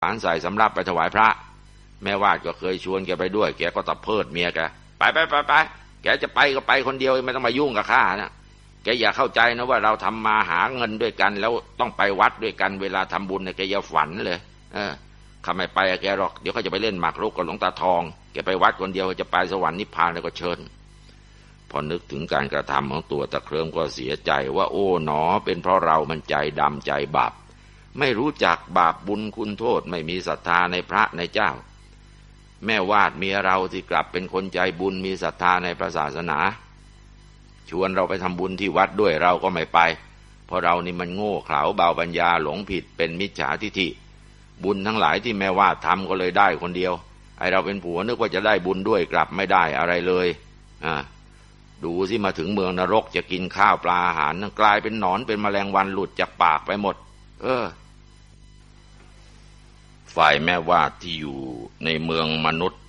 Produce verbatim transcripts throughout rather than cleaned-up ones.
หารใส่สำรับไปถวายพระแม่วาดก็เคยชวนแกไปด้วยแกก็ตะเพิดเมียแกไปไปไปไปแกจะไปก็ไปคนเดียวไม่ต้องมายุ่งกับข้านะแกอย่าเข้าใจนะว่าเราทำมาหาเงินด้วยกันแล้วต้องไปวัดด้วยกันเวลาทำบุญเนี่ยแกอย่าฝันเลยเออข้าไม่ไปแกหรอกเดี๋ยวเขาจะไปเล่นหมากรุกกับหลวงตาทองแกไปวัดคนเดียวจะไปสวรรค์นิพพานแล้วก็เชิญพอนึกถึงการกระทำของตัวตะเคลิ้มก็เสียใจว่าโอ้หนอเป็นเพราะเรามันใจดำใจบาปไม่รู้จักบาปบุญคุณโทษไม่มีศรัทธาในพระในเจ้าแม่วาดเมียเราที่กลับเป็นคนใจบุญมีศรัทธาในพระศาสนาชวนเราไปทำบุญที่วัดด้วยเราก็ไม่ไปเพราะเรานี่มันโง่เขลาเบาปัญญาหลงผิดเป็นมิจฉาทิฏฐิบุญทั้งหลายที่แม่วาดทำก็เลยได้คนเดียวไอเราเป็นผัวนึกว่าจะได้บุญด้วยกลับไม่ได้อะไรเลยอ่าดูสิมาถึงเมืองนรกจะกินข้าวปลาอาหารกลายเป็นหนอนเป็นแมลงวันหลุดจากปากไปหมดเออฝ่ายแม่วาดที่อยู่ในเมืองมนุษย์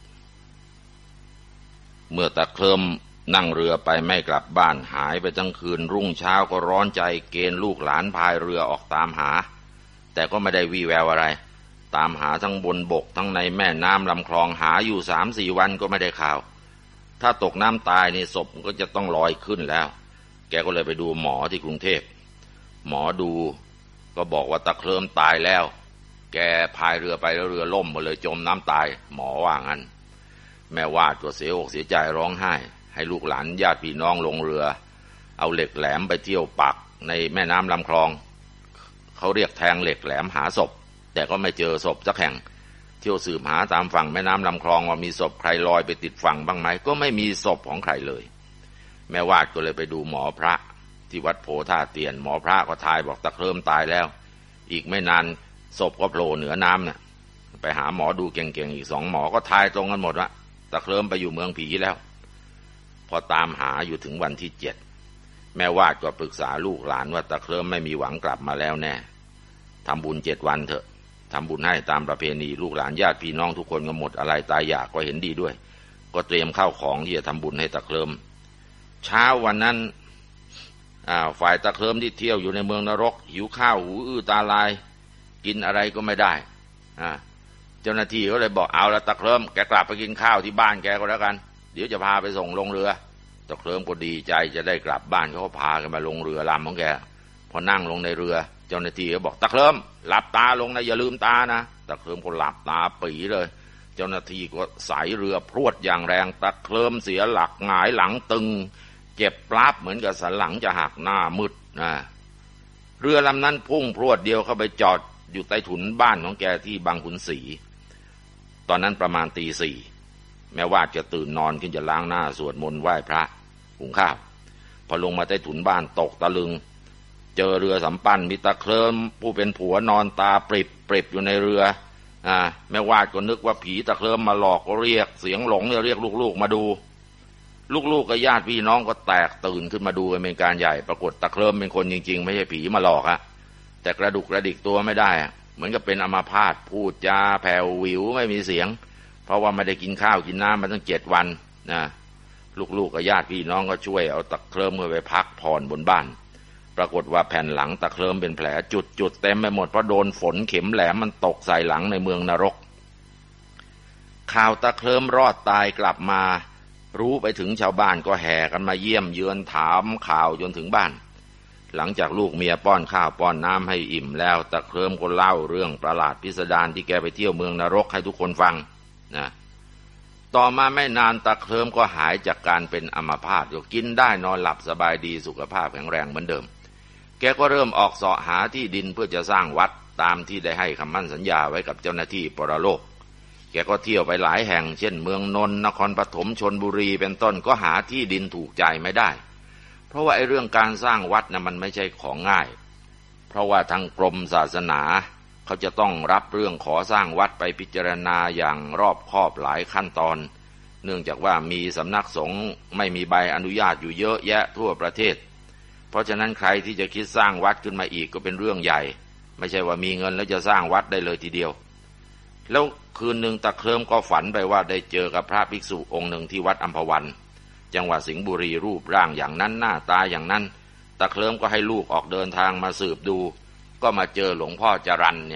เมื่อตะเคลิ้มนั่งเรือไปไม่กลับบ้านหายไปทั้งคืนรุ่งเช้าก็ร้อนใจเกณฑ์ลูกหลานพายเรือออกตามหาแต่ก็ไม่ได้วี่แววอะไรตามหาทั้งบนบกทั้งในแม่น้ำลำคลองหาอยู่สามสี่วันก็ไม่ได้ข่าวถ้าตกน้ำตายนี่ศพก็จะต้องลอยขึ้นแล้วแกก็เลยไปดูหมอที่กรุงเทพหมอดูก็บอกว่าตะเคลิ้มตายแล้วแกพายเรือไปแล้วเรือล่มมาเลยจมน้ำตายหมอว่างั้นแม่วาดก็เสียอกเสียใจร้องไห้ให้ลูกหลานญาติพี่น้องลงเรือเอาเหล็กแหลมไปเที่ยวปักในแม่น้ำลำคลองเขาเรียกแทงเหล็กแหลมหาศพแต่ก็ไม่เจอศพสักแห่งเที่ยวสืบหาตามฝั่งแม่น้ำลำคลองว่ามีศพใครลอยไปติดฝั่งบ้างไหมก็ไม่มีศพของใครเลยแม่วาดก็เลยไปดูหมอพระที่วัดโพธาเตียนหมอพระก็ทายบอกตะเคลิ้มตายแล้วอีกไม่นานศพก็โผล่เหนือน้ำน่ะไปหาหมอดูเก่งๆอีกสองหมอก็ทายตรงกันหมดว่าตะเคลิ้มไปอยู่เมืองผีแล้วพอตามหาอยู่ถึงวันที่เจ็ดแม่วาดก็ปรึกษาลูกหลานว่าตะเคลิ้มไม่มีหวังกลับมาแล้วแน่ทำบุญเจ็ดวันเถอะทำบุญให้ตามประเพณีลูกหลานญาติพี่น้องทุกคนก็หมดอะไรตายอยากก็เห็นดีด้วยก็เตรียมข้าวของที่จะทำบุญให้ตะเคลิ้มเช้าวันนั้นฝ่ายตะเคลิ้มที่เที่ยวอยู่ในเมืองนรกหิวข้าวหูอื้อตาลายกินอะไรก็ไม่ได้เจ้าหน้าที่ก็เลยบอกเอาละตะเคลิ้มแกกลับไปกินข้าวที่บ้านแกก็แล้วกันเดี๋ยวจะพาไปส่งลงเรือตะเคลิ้มก็ดีใจจะได้กลับบ้านเขาก็พากันมาลงเรือลำของแกพอนั่งลงในเรือเจ้าหน้าที่ก็บอกตะเคลิ้มหลับตาลงนะอย่าลืมตานะตะเคลิ้มก็หลับตาปีเลยเจ้าหน้าที่ก็สายเรือพรวดอย่างแรงตะเคลิ้มเสียหลักหงายหลังตึงเจ็บปราบเหมือนกับสันหลังจะหักหน้ามืดนะเรือลำนั้นพุ่งพรวดเดียวเข้าไปจอดอยู่ใต้ถุนบ้านของแกที่บางขุนศรีตอนนั้นประมาณตีสี่แม้ว่าจะตื่นนอนขึ้นจะล้างหน้าสวดมนต์ไหว้พระหุงข้าวพอลงมาใต้ถุนบ้านตกตะลึงเจอเรือสำปั้นมีตะเคลิ้มผู้เป็นผัวนอนตาปริบปริบอยู่ในเรืออ่าแม่วาดก็นึกว่าผีตะเคลิ้มมาหลอกก็เรียกเสียงหลงเรียกลูกๆมาดูลูกๆกับญาติพี่น้องก็แตกตื่นขึ้นมาดูเป็นการใหญ่ปรากฏตะเคลิ้มเป็นคนจริงๆไม่ใช่ผีมาหลอกอะแต่กระดุกกระดิกตัวไม่ได้เหมือนกับเป็นอัมาพาตพูดจาแผ่ววิวไม่มีเสียงเพราะว่าไม่ได้กินข้าวกินน้ำมาตั้งเจ็ดวันนะลูกๆกับญาติพี่น้องก็ช่วยเอาตะเคลิ้มไปพักผ่อนบนบ้านปรากฏว่าแผ่นหลังตะเคลิ้มเป็นแผลจุดๆเต็มไปหมดเพราะโดนฝนเข็มแหลมมันตกใส่หลังในเมืองนรกข่าวตะเคลิ้มรอดตายกลับมารู้ไปถึงชาวบ้านก็แห่กันมาเยี่ยมเยือนถามข่าวจนถึงบ้านหลังจากลูกเมียป้อนข้าวป้อนน้ำให้อิ่มแล้วตะเคลิ้มก็เล่าเรื่องประหลาดพิสดารที่แกไปเที่ยวเมืองนรกให้ทุกคนฟังนะต่อมาไม่นานตะเคลิ้มก็หายจากการเป็นอัมพาตก็กินได้นอนหลับสบายดีสุขภาพแข็งแรงเหมือนเดิมแกก็เริ่มออกเสาะหาที่ดินเพื่อจะสร้างวัดตามที่ได้ให้คำมั่นสัญญาไว้กับเจ้าหน้าที่ปรโลกแกก็เที่ยวไปหลายแห่งเช่นเมืองนนท์นครปฐมชลบุรีเป็นต้นก็หาที่ดินถูกใจไม่ได้เพราะว่าไอ้เรื่องการสร้างวัดนะมันไม่ใช่ของง่ายเพราะว่าทางกรมศาสนาเขาจะต้องรับเรื่องขอสร้างวัดไปพิจารณาอย่างรอบคอบหลายขั้นตอนเนื่องจากว่ามีสำนักสงฆ์ไม่มีใบอนุญาตอยู่เยอะแยะทั่วประเทศเพราะฉะนั้นใครที่จะคิดสร้างวัดขึ้นมาอีกก็เป็นเรื่องใหญ่ไม่ใช่ว่ามีเงินแล้วจะสร้างวัดได้เลยทีเดียวแล้วคืนหนึ่งตะเคลิ้มก็ฝันไปว่าได้เจอกับพระภิกษุองค์หนึ่งที่วัดอัมพวันจังหวัดสิงห์บุรีรูปร่างอย่างนั้นหน้าตาอย่างนั้นตะเคลิ้มก็ให้ลูกออกเดินทางมาสืบดูก็มาเจอหลวงพ่อจรัญเนี่ย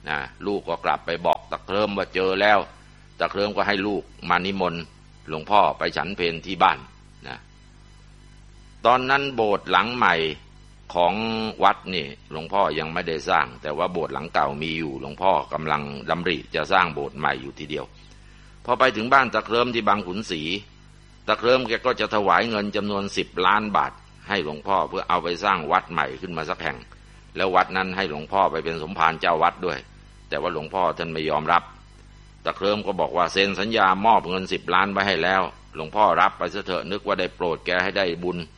นะลูกก็กลับไปบอกตะเคริมว่าเจอแล้วตะเคริมก็ให้ลูกมานิมนต์หลวงพ่อไปฉันเพลที่บ้านนะตอนนั้นโบสถ์หลังใหม่ของวัดนี่หลวงพ่อยังไม่ได้สร้างแต่ว่าโบสถ์หลังเก่ามีอยู่หลวงพ่อกำลังดำริจะสร้างโบสถ์ใหม่อยู่ทีเดียวพอไปถึงบ้านตะเคริมที่บางขุนศรีตะเคริมแกก็จะถวายเงินจำนวนสิบล้านบาทให้หลวงพ่อเพื่อเอาไปสร้างวัดใหม่ขึ้นมาสักแห่งแล้ววัดนั้นให้หลวงพ่อไปเป็นสมภารเจ้าวัดด้วยแต่ว่าหลวงพ่อท่านไม่ยอมรับตะเคริมก็บอกว่าเซ็นสัญญามอบเงินสิบล้านไว้ให้แล้วหลวงพ่อรับไปเถอะนึกว่าได้โปรดแกให้ได้บุญ